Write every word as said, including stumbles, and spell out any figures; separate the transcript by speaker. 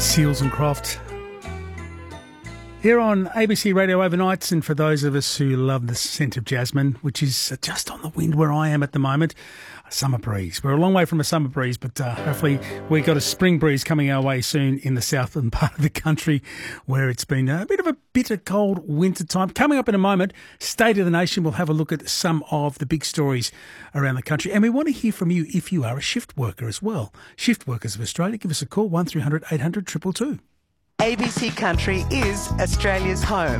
Speaker 1: Seals and Croft here on A B C Radio Overnights, and for those of us who love the scent of jasmine, which is just on the wind where I am at the moment, a summer breeze. We're a long way from a summer breeze, but uh, hopefully we got a spring breeze coming our way soon in the southern part of the country, where it's been a bit of a bitter cold winter time. Coming up in a moment, State of the Nation, we'll have a look at some of the big stories around the country, and we want to hear from you if you are a shift worker as well. Shift Workers of Australia, give us a call, one three hundred eight hundred two two two.
Speaker 2: A B C Country is Australia's home